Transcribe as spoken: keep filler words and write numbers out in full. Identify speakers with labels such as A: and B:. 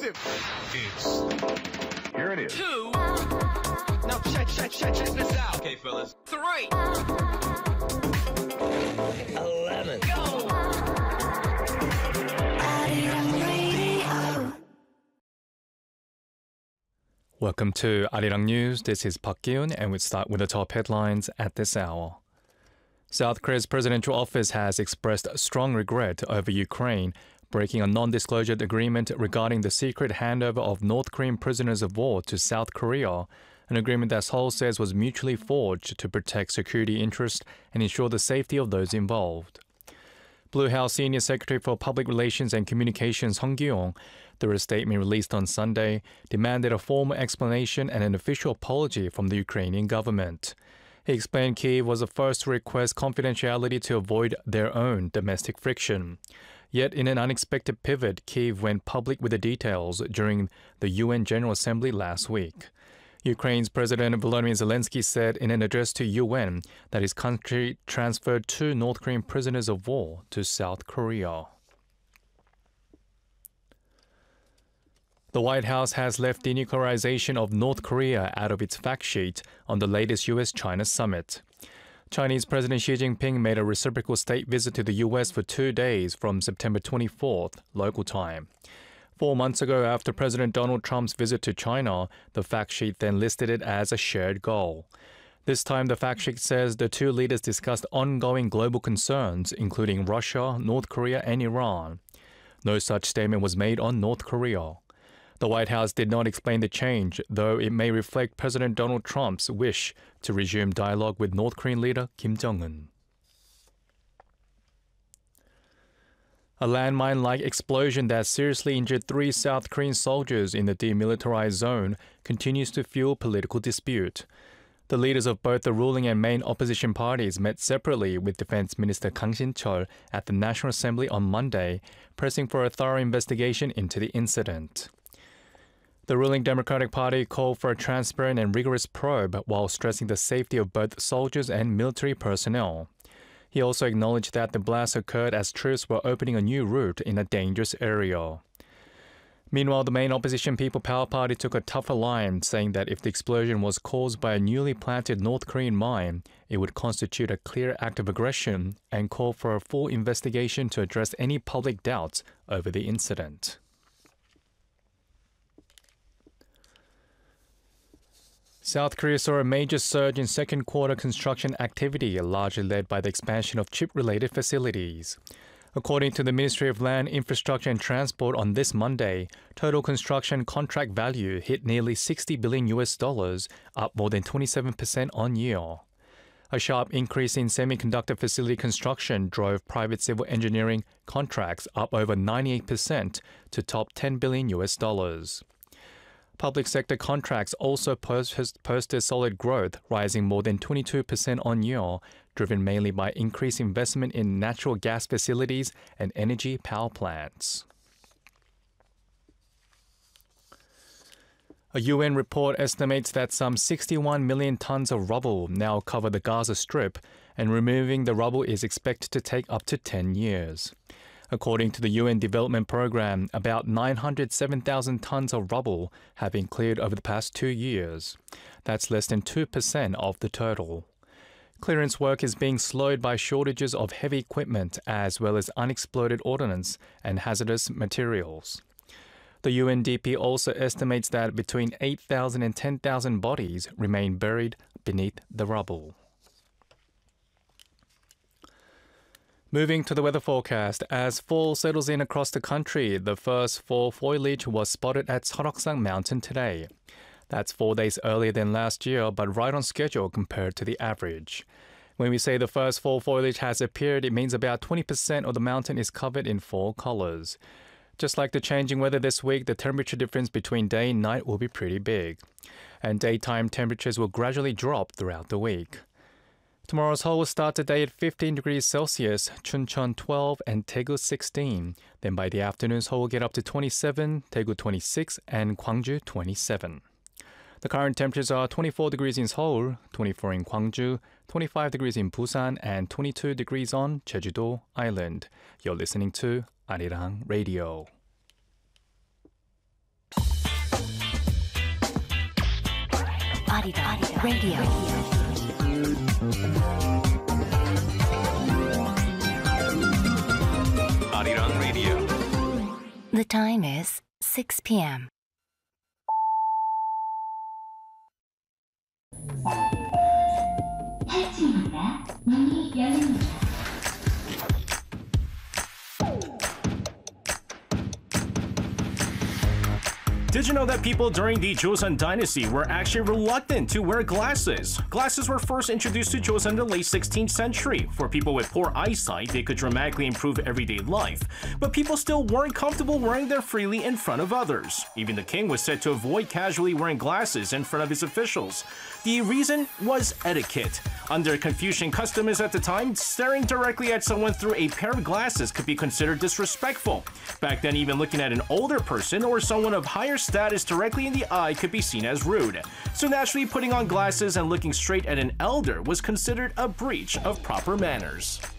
A: explosive.
B: It's... Here it is.
A: Two. Now check, check, check, check this out. Okay, fellas. Three. Eleven. Go.
C: Welcome to Arirang News. This is Park Gi-un, and we start with the top headlines at this hour. South Korea's presidential office has expressed strong regret over Ukraine breaking a non-disclosure agreement regarding the secret handover of North Korean prisoners of war to South Korea, an agreement that Seoul says was mutually forged to protect security interests and ensure the safety of those involved. Blue House Senior Secretary for Public Relations and Communications Song Ki-yong, through a statement released on Sunday, demanded a formal explanation and an official apology from the Ukrainian government. He explained Kyiv was the first to request confidentiality to avoid their own domestic friction. Yet, in an unexpected pivot, Kyiv went public with the details during the U N General Assembly last week. Ukraine's President Volodymyr Zelensky said in an address to U N that his country transferred two North Korean prisoners of war to South Korea. The White House has left denuclearization of North Korea out of its fact sheet on the latest U S China summit. Chinese President Xi Jinping made a reciprocal state visit to the U S for two days from September twenty-fourth, local time. Four months ago, after President Donald Trump's visit to China, the fact sheet then listed it as a shared goal. This time, the fact sheet says the two leaders discussed ongoing global concerns, including Russia, North Korea, and Iran. No such statement was made on North Korea. The White House did not explain the change, though it may reflect President Donald Trump's wish to resume dialogue with North Korean leader Kim Jong-un. A landmine-like explosion that seriously injured three South Korean soldiers in the demilitarized zone continues to fuel political dispute. The leaders of both the ruling and main opposition parties met separately with Defense Minister Kang Shin-cheol at the National Assembly on Monday, pressing for a thorough investigation into the incident. The ruling Democratic Party called for a transparent and rigorous probe while stressing the safety of both soldiers and military personnel. He also acknowledged that the blast occurred as troops were opening a new route in a dangerous area. Meanwhile, the main opposition People Power Party took a tougher line, saying that if the explosion was caused by a newly planted North Korean mine, it would constitute a clear act of aggression, and called for a full investigation to address any public doubts over the incident. South Korea saw a major surge in second quarter construction activity, largely led by the expansion of chip-related facilities. According to the Ministry of Land, Infrastructure and Transport on this Monday, total construction contract value hit nearly sixty billion U S dollars, up more than twenty-seven percent on year. A sharp increase in semiconductor facility construction drove private civil engineering contracts up over ninety-eight percent to top ten billion U S dollars. Public sector contracts also post- posted solid growth, rising more than twenty-two percent on year, driven mainly by increased investment in natural gas facilities and energy power plants. A U N report estimates that some sixty-one million tons of rubble now cover the Gaza Strip, and removing the rubble is expected to take up to ten years. According to the U N Development Programme, about nine hundred seven thousand tons of rubble have been cleared over the past two years. That's less than two percent of the total. Clearance work is being slowed by shortages of heavy equipment as well as unexploded ordnance and hazardous materials. The U N D P also estimates that between eight thousand and ten thousand bodies remain buried beneath the rubble. Moving to the weather forecast, as fall settles in across the country, the first fall foliage was spotted at Seoraksan Mountain today. That's four days earlier than last year, but right on schedule compared to the average. When we say the first fall foliage has appeared, it means about twenty percent of the mountain is covered in fall colors. Just like the changing weather this week, the temperature difference between day and night will be pretty big. And daytime temperatures will gradually drop throughout the week. Tomorrow's Seoul will start the day at fifteen degrees Celsius, Chuncheon twelve, and Daegu sixteen. Then by the afternoon, Seoul will get up to twenty-seven, Daegu twenty-six, and Gwangju twenty-seven. The current temperatures are twenty-four degrees in Seoul, twenty-four in Gwangju, twenty-five degrees in Busan, and twenty-two degrees on Jeju-do Island. You're listening to Arirang Radio.
D: Arirang Radio.
A: Arirang Radio.
D: The time is six p.m.
E: 탈출입니다. 문이 열립니다.
F: Did you know that people during the Joseon dynasty were actually reluctant to wear glasses? Glasses were first introduced to Joseon in the late sixteenth century. For people with poor eyesight, they could dramatically improve everyday life. But people still weren't comfortable wearing them freely in front of others. Even the king was said to avoid casually wearing glasses in front of his officials. The reason was etiquette. Under Confucian customs at the time, staring directly at someone through a pair of glasses could be considered disrespectful. Back then, even looking at an older person or someone of higher status directly in the eye could be seen as rude. So naturally, putting on glasses and looking straight at an elder was considered a breach of proper manners.